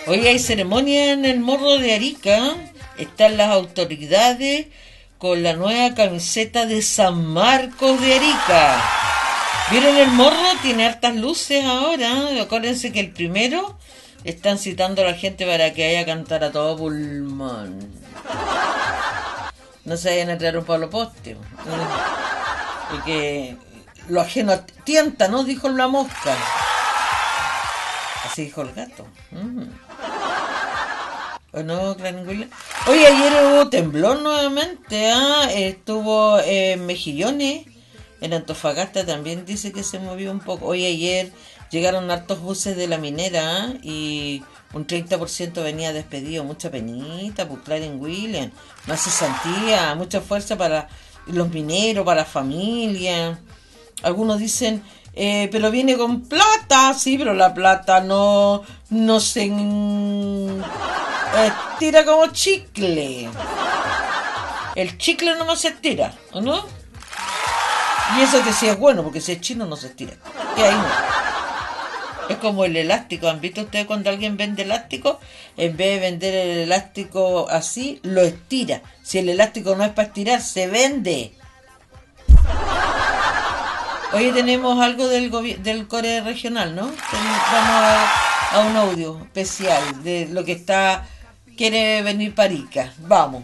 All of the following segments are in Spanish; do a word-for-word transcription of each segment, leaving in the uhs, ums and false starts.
Hoy hay ceremonia en el Morro de Arica. Están las autoridades con la nueva camiseta de San Marcos de Arica. ¿Vieron el morro? Tiene hartas luces ahora. Acuérdense que el primero están citando a la gente para que vaya a cantar a todo pulmón. No se vayan a traer un Pablo Poste. Porque lo ajeno tienta, ¿no? Dijo la mosca. Así dijo el gato. Mm. ¿O no, Claringuila? Oye, ayer hubo temblor nuevamente, ¿ah? Estuvo en eh, Mejillones, en Antofagasta también dice que se movió un poco. Hoy ayer llegaron hartos buses de la minera, ¿ah? Y un treinta por ciento venía despedido. Mucha penita, pues Claringuila. Más cesantía, mucha fuerza para los mineros, para la familia. Algunos dicen... Eh, pero viene con plata, sí, pero la plata no, no se estira como chicle. El chicle nomás se estira, ¿o no? Y eso que sí es bueno, porque si es chino no se estira. ¿Qué hay? Es como el elástico. ¿Han visto ustedes cuando alguien vende elástico? En vez de vender el elástico así, lo estira. Si el elástico no es para estirar, se vende. Hoy tenemos algo del gobi- del core regional, ¿no? Vamos a, a un audio especial de lo que está... Quiere venir para Arica. Vamos.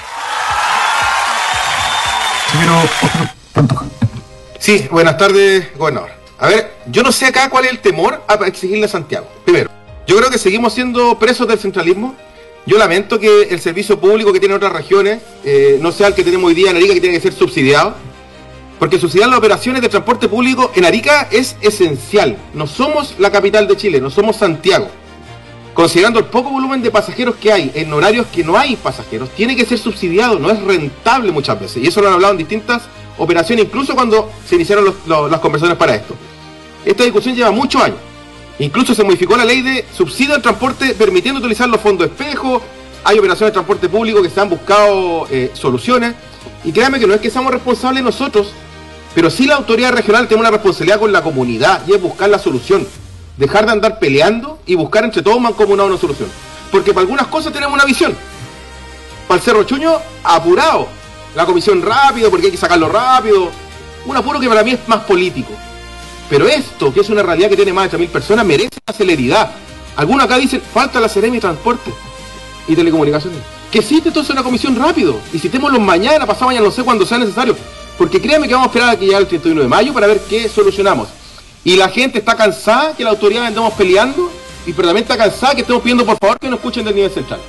Sí, buenas tardes, gobernador. A ver, yo no sé acá cuál es el temor a exigirle a Santiago. Primero, yo creo que seguimos siendo presos del centralismo. Yo lamento que el servicio público que tiene otras regiones eh, no sea el que tenemos hoy día en Arica, que tiene que ser subsidiado. Porque subsidiar las operaciones de transporte público en Arica es esencial. No somos la capital de Chile, no somos Santiago. Considerando el poco volumen de pasajeros que hay en horarios que no hay pasajeros, tiene que ser subsidiado, no es rentable muchas veces. Y eso lo han hablado en distintas operaciones, incluso cuando se iniciaron los, los, las conversaciones para esto. Esta discusión lleva muchos años. Incluso se modificó la ley de subsidio al transporte permitiendo utilizar los fondos espejo. Hay operaciones de transporte público que se han buscado eh, soluciones. Y créanme que no es que seamos responsables nosotros, pero sí la autoridad regional tiene una responsabilidad con la comunidad y es buscar la solución. Dejar de andar peleando y buscar entre todos mancomunado una solución. Porque para algunas cosas tenemos una visión. Para el Cerro Chuño, apurado. La comisión rápido, porque hay que sacarlo rápido. Un apuro que para mí es más político. Pero esto, que es una realidad que tiene más de tres mil personas, merece una celeridad. Algunos acá dicen, falta la Seremi de Transporte y Telecomunicaciones. Que existe entonces una comisión rápido. Y citémoslo mañana, pasado mañana, no sé cuándo sea necesario. Porque créanme que vamos a esperar a que llegue el treinta y uno de mayo para ver qué solucionamos. Y la gente está cansada que la autoridad andemos peleando, y pero también está cansada que estemos pidiendo por favor que nos escuchen del nivel central.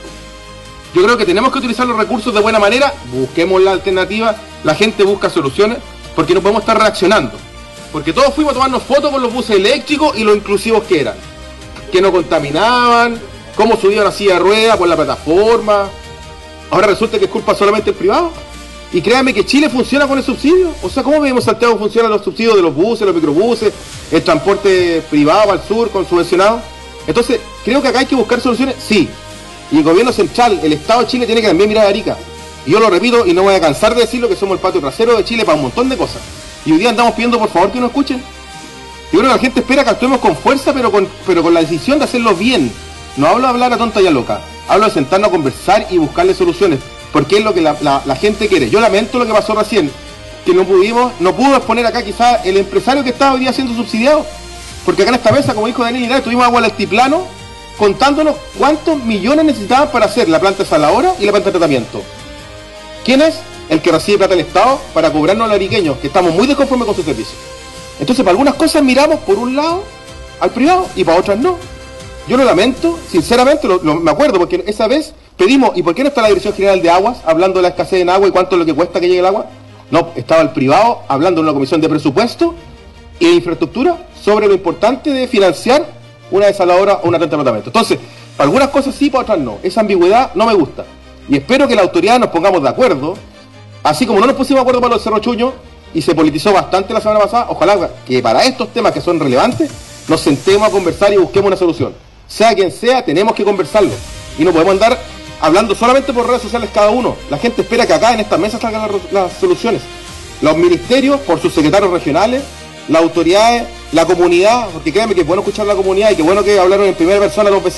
Yo creo que tenemos que utilizar los recursos de buena manera, busquemos la alternativa, la gente busca soluciones, porque no podemos estar reaccionando. Porque todos fuimos a tomarnos fotos con los buses eléctricos y lo inclusivos que eran. Que no contaminaban, cómo subían así a rueda por la plataforma. Ahora resulta que es culpa solamente del privado. Y créanme que Chile funciona con el subsidio. O sea, ¿cómo vemos Santiago funcionan los subsidios de los buses, los microbuses, el transporte privado al sur con subvencionado? Entonces, creo que acá hay que buscar soluciones, sí. Y el gobierno central, el Estado de Chile tiene que también mirar a Arica. Y yo lo repito y no voy a cansar de decirlo, que somos el patio trasero de Chile para un montón de cosas. Y hoy día andamos pidiendo por favor que nos escuchen. Yo creo que la gente espera que actuemos con fuerza, pero con, pero con la decisión de hacerlo bien. No hablo de hablar a tonta y a loca. Hablo de sentarnos a conversar y buscarle soluciones. Porque es lo que la, la, la gente quiere. Yo lamento lo que pasó recién, que no pudimos, no pudo exponer acá quizás el empresario que estaba hoy día siendo subsidiado. Porque acá en esta mesa, como dijo Daniel Linares, tuvimos agua al altiplano contándonos cuántos millones necesitaban para hacer la planta desaladora y la planta de tratamiento. ¿Quién es? El que recibe plata del Estado para cobrarnos a los ariqueños, que estamos muy desconformes con su servicio. Entonces, para algunas cosas miramos por un lado al privado y para otras no. Yo lo lamento, sinceramente, lo, lo, me acuerdo, porque esa vez pedimos, ¿y por qué no está la Dirección General de Aguas hablando de la escasez en agua y cuánto es lo que cuesta que llegue el agua? No, estaba el privado hablando en una comisión de presupuesto y de infraestructura sobre lo importante de financiar una desaladora o una planta de tratamiento. Entonces, para algunas cosas sí, para otras no. Esa ambigüedad no me gusta. Y espero que la autoridad nos pongamos de acuerdo, así como no nos pusimos de acuerdo para los Cerro Chuño y se politizó bastante la semana pasada. Ojalá que para estos temas que son relevantes nos sentemos a conversar y busquemos una solución. Sea quien sea, tenemos que conversarlo. Y no podemos andar hablando solamente por redes sociales cada uno. La gente espera que acá en esta mesa salgan las, las soluciones. Los ministerios, por sus secretarios regionales, las autoridades, la comunidad, porque créanme que es bueno escuchar a la comunidad y que bueno que hablaron en primera persona a los vecinos.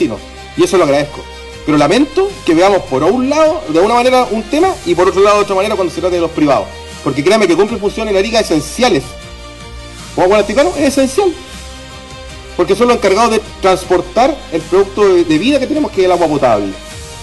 Y eso lo agradezco. Pero lamento que veamos por un lado, de una manera, un tema, y por otro lado, de otra manera, cuando se trata de los privados. Porque créanme que cumplen funciones en la liga esenciales. ¿Como guanaticano? Es esencial. Porque son los encargados de transportar el producto de, de vida que tenemos, que es el agua potable.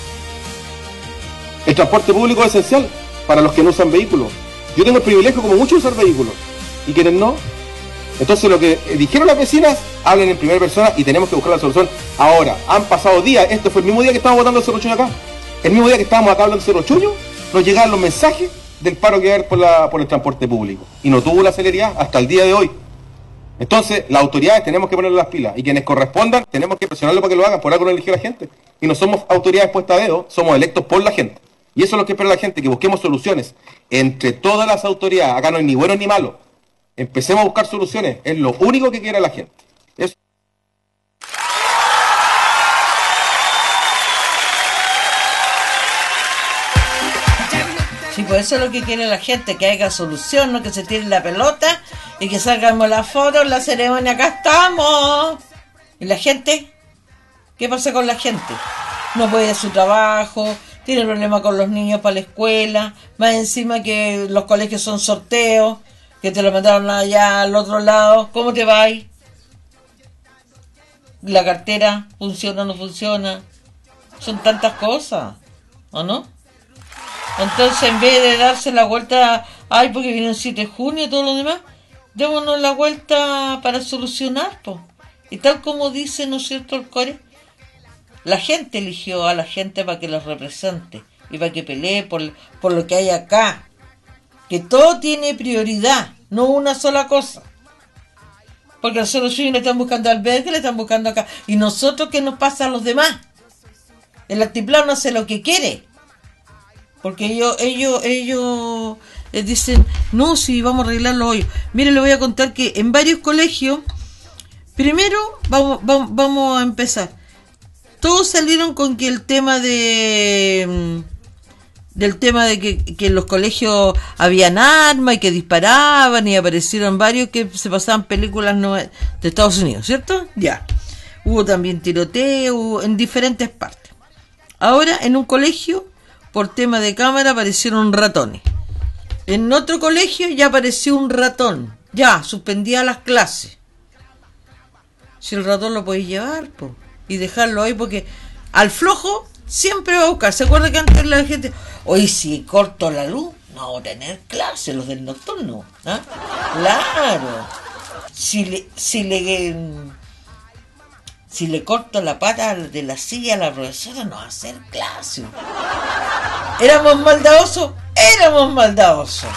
El transporte público es esencial para los que no usan vehículos. Yo tengo el privilegio, como muchos, de usar vehículos. ¿Y quienes no? Entonces lo que dijeron las vecinas, hablen en primera persona y tenemos que buscar la solución ahora. Han pasado días, esto fue el mismo día que estábamos votando el Cerro Chuño acá. El mismo día que estábamos acá hablando del Cerro Chuño, nos llegaban los mensajes del paro que va a haber por, la, por el transporte público. Y no tuvo la celeridad hasta el día de hoy. Entonces, las autoridades tenemos que ponerle las pilas. Y quienes correspondan, tenemos que presionarlo para que lo hagan. Por algo no eligió la gente. Y no somos autoridades puestas a dedo, somos electos por la gente. Y eso es lo que espera la gente, que busquemos soluciones entre todas las autoridades. Acá no hay ni buenos ni malos. Empecemos a buscar soluciones. Es lo único que quiere la gente. Eso. Sí, pues eso es lo que quiere la gente, que haya solución, no que se tire la pelota y que salgamos las fotos, la ceremonia, acá estamos. ¿Y la gente? ¿Qué pasa con la gente? No puede ir a su trabajo, tiene problemas con los niños para la escuela, más encima que los colegios son sorteos, que te lo mandaron allá al otro lado. ¿Cómo te va ahí? La cartera funciona o no funciona. Son tantas cosas, ¿o no? Entonces, en vez de darse la vuelta, ay, porque viene el siete de junio y todo lo demás, démonos la vuelta para solucionar, pues. Y tal como dice, ¿no es cierto?, el core, la gente eligió a la gente para que los represente y para que pelee por, por lo que hay acá. Que todo tiene prioridad, no una sola cosa. Porque los otros le están buscando albergue, le están buscando acá. Y nosotros, ¿qué nos pasa a los demás? El altiplano hace lo que quiere. Porque ellos, ellos, ellos eh, dicen, no, si vamos a arreglarlo hoy. Mire, le voy a contar que en varios colegios, primero vamos, vamos, vamos a empezar. Todos salieron con que el tema de del tema de que, que en los colegios habían armas y que disparaban, y aparecieron varios que se pasaban películas de Estados Unidos, ¿cierto? Ya. Hubo también tiroteo en diferentes partes. Ahora, en un colegio, por tema de cámara, aparecieron ratones. En otro colegio ya apareció un ratón. Ya, suspendía las clases. Si el ratón lo podéis llevar, po, y dejarlo ahí, porque al flojo siempre va a buscar. ¿Se acuerda que antes la gente, hoy si corto la luz, no voy a tener clase, los del nocturno? ¿Ah? Claro. Si le, si le si le corto la pata de la silla a la profesora, no va a hacer clase. ¿Éramos maldadosos? Éramos maldadosos.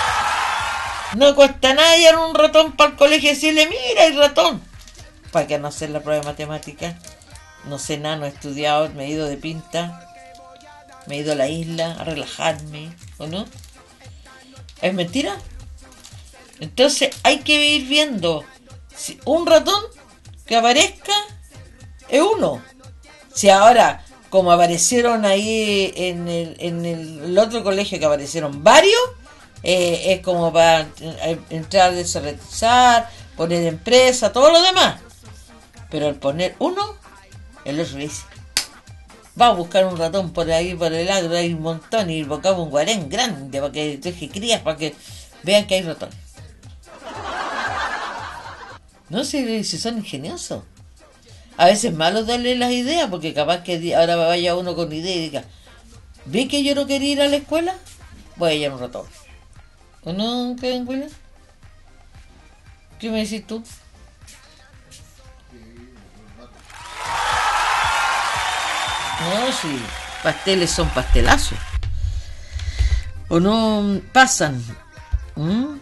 No cuesta nada llevar un ratón para el colegio y decirle, mira, hay ratón. ¿Para qué no hacer la prueba de matemática? No sé nada, no he estudiado, me he ido de pinta, me he ido a la isla a relajarme, ¿o no? ¿Es mentira? Entonces hay que ir viendo, si un ratón que aparezca es uno. Si ahora, como aparecieron ahí en el, en el, el otro colegio, que aparecieron varios, eh, es como para entrar, desarretizar, poner empresa, todo lo demás. Pero al poner uno, el otro le dice, va a buscar un ratón por ahí, por el agro, hay un montón, y buscamos un guarén grande para que deje crías, para que vean que hay ratones. No sé si son ingeniosos. A veces es malo darle las ideas, porque capaz que ahora vaya uno con idea y diga, ¿ve que yo no quería ir a la escuela? Voy a llevar un ratón. ¿O no, Kevin Williams? ¿Qué me decís tú? No, sí, pasteles son pastelazos. ¿O no pasan? ¿Mm?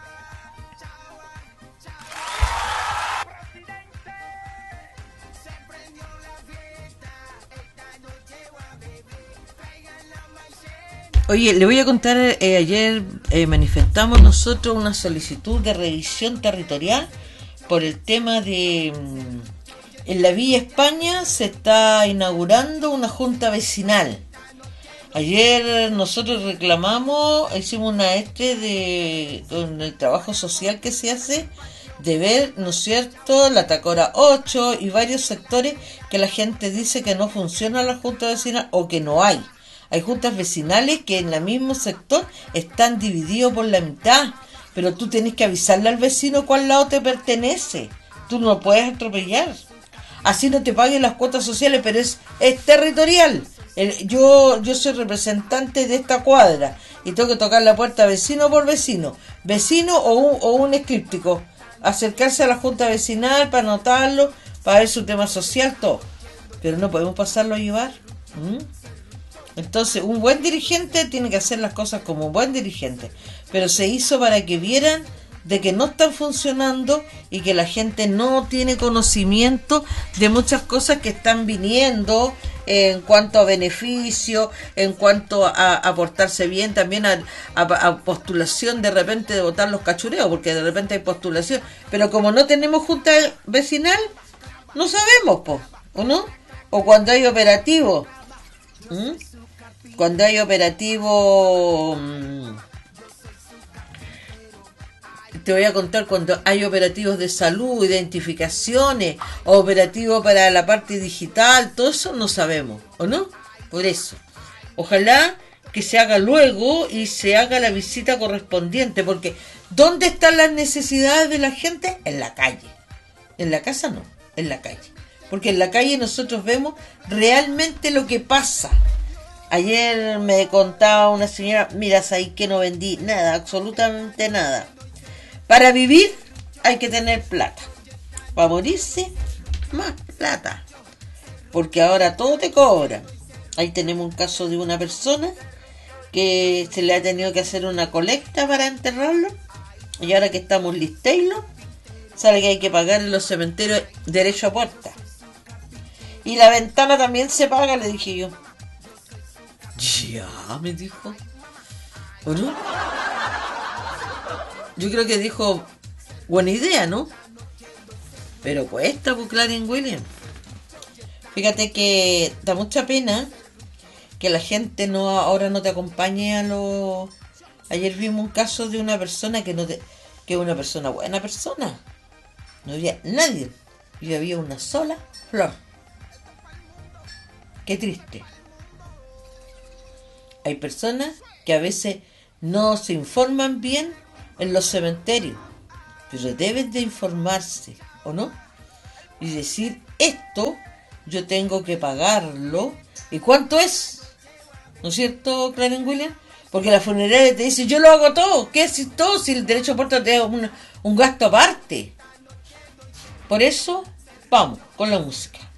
Oye, le voy a contar, eh, ayer eh, manifestamos nosotros una solicitud de revisión territorial por el tema de... En la Villa España se está inaugurando una junta vecinal. Ayer nosotros reclamamos, hicimos una este de con el trabajo social que se hace de ver, ¿no es cierto?, la Tacora ocho y varios sectores que la gente dice que no funciona la junta vecinal o que no hay. Hay juntas vecinales que en el mismo sector están divididos por la mitad, pero tú tienes que avisarle al vecino cuál lado te pertenece. Tú no puedes atropellar. Así no te paguen las cuotas sociales, pero es, es territorial. El, yo, yo soy representante de esta cuadra y tengo que tocar la puerta vecino por vecino, vecino o un, o un escríptico, acercarse a la junta vecinal para anotarlo, para ver su tema social, todo. Pero no podemos pasarlo a llevar. ¿Mm? Entonces, un buen dirigente tiene que hacer las cosas como un buen dirigente, pero se hizo para que vieran de que no están funcionando y que la gente no tiene conocimiento de muchas cosas que están viniendo en cuanto a beneficio, en cuanto a, a portarse bien, también a, a, a postulación de repente de votar los cachureos, porque de repente hay postulación, pero como no tenemos junta vecinal, no sabemos, po, ¿o no? O cuando hay operativo, ¿m? cuando hay operativo... Mmm, te voy a contar cuando hay operativos de salud, identificaciones, operativos para la parte digital, todo eso no sabemos, ¿o no? Por eso, ojalá que se haga luego y se haga la visita correspondiente, porque ¿dónde están las necesidades de la gente? En la calle. En la casa no, en la calle. Porque en la calle nosotros vemos realmente lo que pasa. Ayer me contaba una señora, mira, ahí que no vendí nada, absolutamente nada. Para vivir hay que tener plata. Para morirse, más plata. Porque ahora todo te cobran. Ahí tenemos un caso de una persona que se le ha tenido que hacer una colecta para enterrarlo. Y ahora que estamos listelos, sale que hay que pagar en los cementerios derecho a puerta. Y la ventana también se paga, le dije yo. Ya, me dijo. ¿O no? Yo creo que dijo, buena idea, ¿no? Pero cuesta, pues, Clarence Williams. Fíjate que da mucha pena que la gente no ahora no te acompañe a los... Ayer vimos un caso de una persona que no te... que es una persona, buena persona. No había nadie. Y había una sola flor. Qué triste. Hay personas que a veces no se informan bien en los cementerios, pero deben de informarse, ¿o no? Y decir, esto yo tengo que pagarlo. ¿Y cuánto es? ¿No es cierto, Clarence Williams? Porque la funeraria te dice, yo lo hago todo. ¿Qué es todo si el derecho a puerta te da un, un gasto aparte? Por eso, vamos con la música.